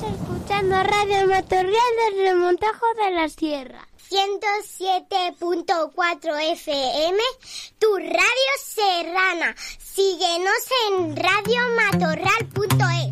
escuchando Radio Matorral del Remontajo de la Sierra. 107.4 FM, tu radio serrana. Síguenos en radiomatorral.es.